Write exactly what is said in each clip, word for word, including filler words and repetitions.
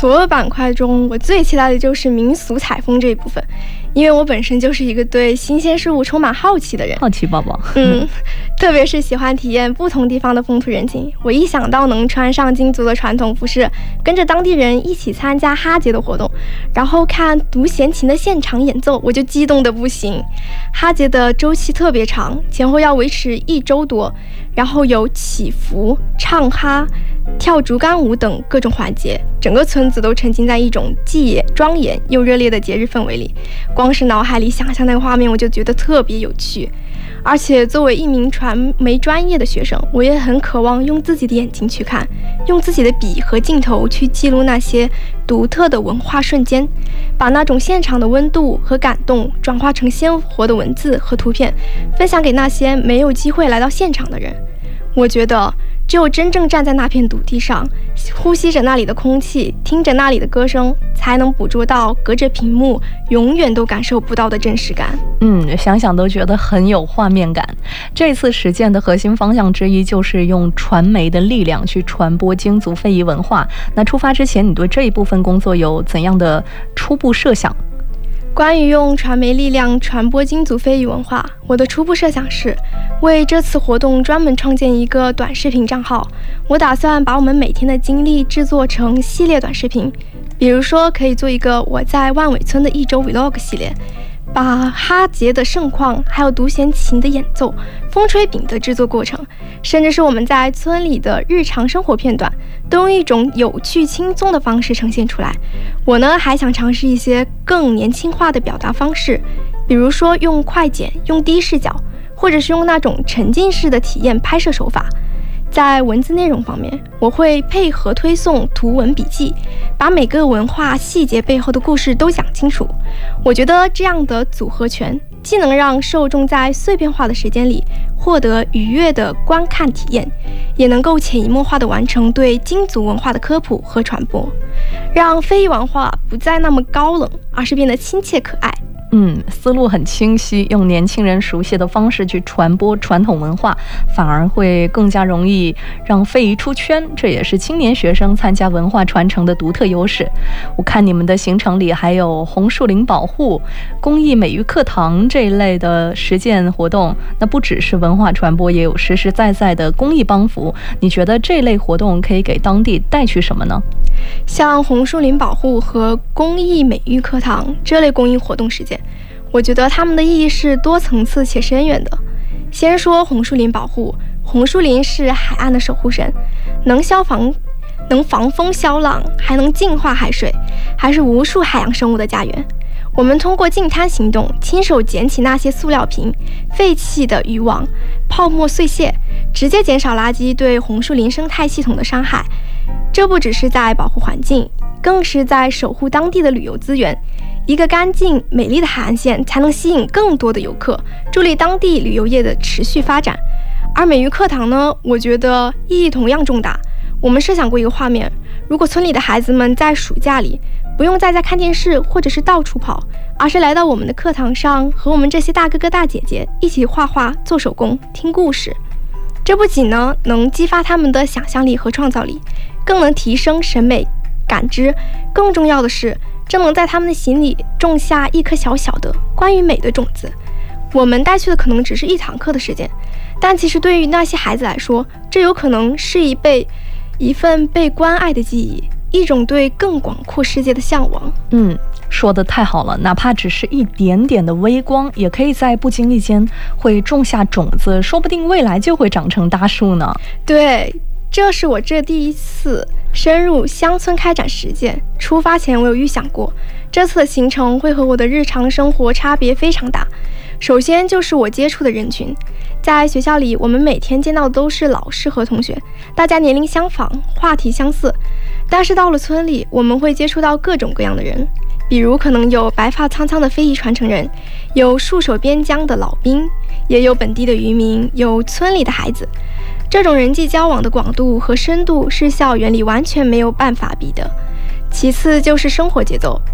所有板块中，我最期待的就是民俗采风这一部分，因为我本身就是一个对新鲜事物充满好奇的人。 好奇宝宝。 嗯，特别是喜欢体验不同地方的风土人情。我一想到能穿上京族的传统服饰，跟着当地人一起参加哈节的活动，然后看独弦琴的现场演奏，我就激动的不行。哈节的周期特别长，前后要维持一周多，然后有祈福、唱哈、跳竹竿舞等各种环节，整个村子都沉浸在一种既庄严又热烈的节日氛围里。光是脑海里想象那个画面，我就觉得特别有趣。而且作为一名传媒专业的学生，我也很渴望用自己的眼睛去看，用自己的笔和镜头去记录那些独特的文化瞬间，把那种现场的温度和感动转化成鲜活的文字和图片，分享给那些没有机会来到现场的人。我觉得只有真正站在那片土地上，呼吸着那里的空气，听着那里的歌声，才能捕捉到隔着屏幕永远都感受不到的真实感。 嗯，想想都觉得很有画面感。这次实践的核心方向之一就是用传媒的力量去传播京族非遗文化。那出发之前，你对这一部分工作有怎样的初步设想？ 关于用传媒力量传播京族非遗文化，我的初步设想是为这次活动专门创建一个短视频账号。我打算把我们每天的经历制作成系列短视频，比如说可以做一个我在万尾村的一周 vlog 系列，把哈节的盛况，还有独弦琴的演奏、风吹饼的制作过程，甚至是我们在村里的日常生活片段，都用一种有趣轻松的方式呈现出来。我呢还想尝试一些更年轻化的表达方式，比如说用快剪、用低视角，或者是用那种沉浸式的体验拍摄手法。在文字内容方面，我会配合推送图文笔记，把每个文化细节背后的故事都讲清楚。我觉得这样的组合拳，既能让受众在碎片化的时间里获得愉悦的观看体验，也能够潜移默化地完成对京族文化的科普和传播，让非遗文化不再那么高冷，而是变得亲切可爱。 嗯，思路很清晰，用年轻人熟悉的方式去传播传统文化，反而会更加容易让非遗出圈，这也是青年学生参加文化传承的独特优势。我看你们的行程里还有红树林保护、公益美育课堂这一类的实践活动，那不只是文化传播，也有实实在在的公益帮扶。你觉得这类活动可以给当地带去什么呢？ 像红树林保护和公益美育课堂这类公益活动实践，我觉得它们的意义是多层次且深远的。先说红树林保护，红树林是海岸的守护神，能消防能防风消浪，还能净化海水，还是无数海洋生物的家园。我们通过净滩行动，亲手捡起那些塑料瓶、废弃的渔网、泡沫碎屑，直接减少垃圾对红树林生态系统的伤害。这不只是在保护环境，更是在守护当地的旅游资源。一个干净美丽的海岸线才能吸引更多的游客，助力当地旅游业的持续发展。而美育课堂呢，我觉得意义同样重大。我们设想过一个画面，如果村里的孩子们在暑假里不用再在看电视或者是到处跑，而是来到我们的课堂上，和我们这些大哥哥大姐姐一起画画、做手工、听故事，这不仅呢能激发他们的想象力和创造力，更能提升审美感知，更重要的是，这能在他们的心里种下一颗小小的关于美的种子。我们带去的可能只是一堂课的时间，但其实对于那些孩子来说，这有可能是一被一份被关爱的记忆，一种对更广阔世界的向往。 嗯，说得太好了，哪怕只是一点点的微光，也可以在不经意间会种下种子，说不定未来就会长成大树呢。 对，这是我这第一次深入乡村开展实践。出发前我有预想过，这次的行程会和我的日常生活差别非常大。首先就是我接触的人群，在学校里我们每天见到的都是老师和同学，大家年龄相仿，话题相似。但是到了村里，我们会接触到各种各样的人，比如可能有白发苍苍的非遗传承人，有戍守边疆的老兵，也有本地的渔民，有村里的孩子。这种人际交往的广度和深度是校园里完全没有办法比的。其次就是生活节奏，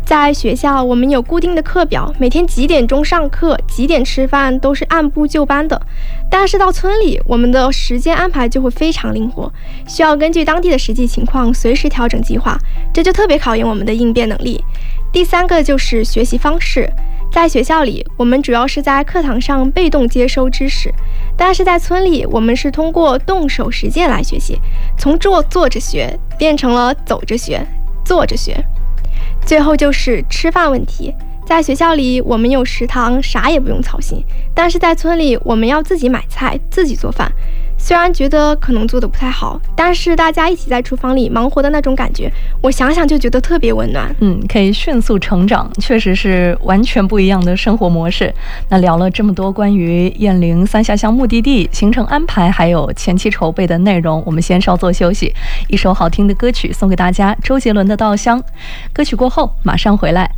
在学校，我们有固定的课表，每天几点钟上课，几点吃饭，都是按部就班的。但是到村里，我们的时间安排就会非常灵活，需要根据当地的实际情况随时调整计划，这就特别考验我们的应变能力。第三个就是学习方式。在学校里，我们主要是在课堂上被动接收知识，但是在村里，我们是通过动手实践来学习，从坐坐着学变成了走着学，坐着学。最后就是吃饭问题，在学校里我们有食堂，啥也不用操心，但是在村里我们要自己买菜，自己做饭。虽然觉得可能做得不太好，但是大家一起在厨房里忙活的那种感觉，我想想就觉得特别温暖。 嗯，可以迅速成长，确实是完全不一样的生活模式。那聊了这么多关于雁翎三峡乡目的地行程安排还有前期筹备的内容，我们先稍作休息，一首好听的歌曲送给大家，周杰伦的《稻香》。歌曲过后马上回来。